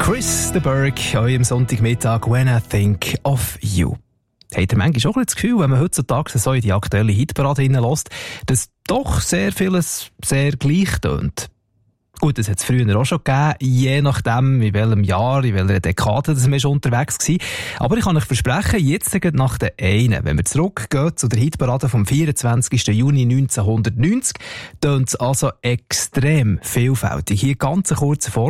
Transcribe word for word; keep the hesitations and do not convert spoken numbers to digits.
Chris de Burgh, eurem Sonntagmittag «When I Think of You». Habt ihr manchmal auch das Gefühl, wenn man heutzutage so in die aktuelle Hitparade hineinlässt, dass doch sehr vieles sehr gleich tönt? Gut, das hat es früher auch schon gegeben, je nachdem, in welchem Jahr, in welcher Dekade das wir schon unterwegs waren. Aber ich kann euch versprechen, jetzt nach der einen, wenn wir zurückgehen zu der Hitparade vom vierundzwanzigsten Juni neunzehnhundertneunzig, tönt es also extrem vielfältig. Hier ganz ein kurzer Vorschlag.